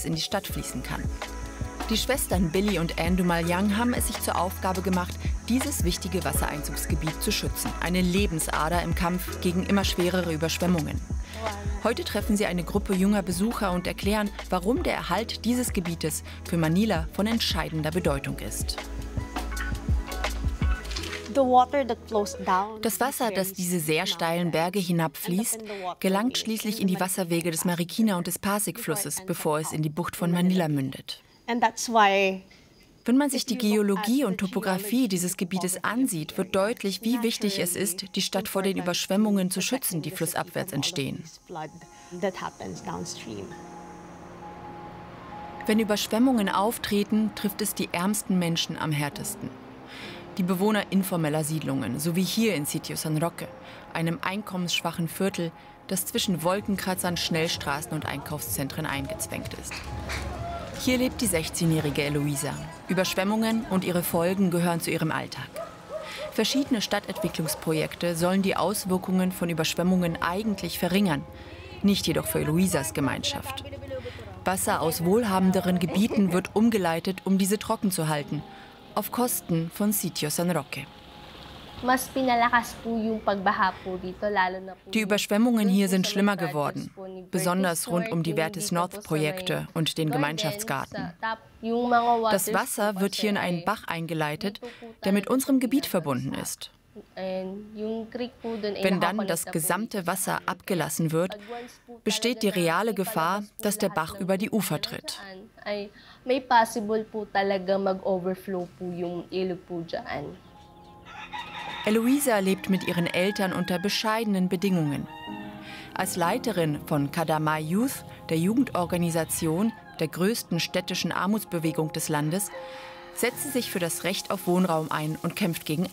bis in die Stadt fließen kann. Die Schwestern Billy und Anne Dumaljang haben es sich zur Aufgabe gemacht, dieses wichtige Wassereinzugsgebiet zu schützen. Eine Lebensader im Kampf gegen immer schwerere Überschwemmungen. Heute treffen sie eine Gruppe junger Besucher und erklären, warum der Erhalt dieses Gebietes für Manila von entscheidender Bedeutung ist. Das Wasser, das diese sehr steilen Berge hinabfließt, gelangt schließlich in die Wasserwege des Marikina und des Pasig-Flusses, bevor es in die Bucht von Manila mündet. Wenn man sich die Geologie und Topographie dieses Gebietes ansieht, wird deutlich, wie wichtig es ist, die Stadt vor den Überschwemmungen zu schützen, die flussabwärts entstehen. Wenn Überschwemmungen auftreten, trifft es die ärmsten Menschen am härtesten. Die Bewohner informeller Siedlungen, so wie hier in Sitio San Roque, einem einkommensschwachen Viertel, das zwischen Wolkenkratzern, Schnellstraßen und Einkaufszentren eingezwängt ist. Hier lebt die 16-jährige Eloisa. Überschwemmungen und ihre Folgen gehören zu ihrem Alltag. Verschiedene Stadtentwicklungsprojekte sollen die Auswirkungen von Überschwemmungen eigentlich verringern, nicht jedoch für Eloisas Gemeinschaft. Wasser aus wohlhabenderen Gebieten wird umgeleitet, um diese trocken zu halten, auf Kosten von Sitio San Roque. Die Überschwemmungen hier sind schlimmer geworden, besonders rund um die Vertis North-Projekte und den Gemeinschaftsgarten. Das Wasser wird hier in einen Bach eingeleitet, der mit unserem Gebiet verbunden ist. Wenn dann das gesamte Wasser abgelassen wird, besteht die reale Gefahr, dass der Bach über die Ufer tritt. Eloisa lebt mit ihren Eltern unter bescheidenen Bedingungen. Als Leiterin von Kadamay Youth, der Jugendorganisation der größten städtischen Armutsbewegung des Landes, setzt sie sich für das Recht auf Wohnraum ein und kämpft gegen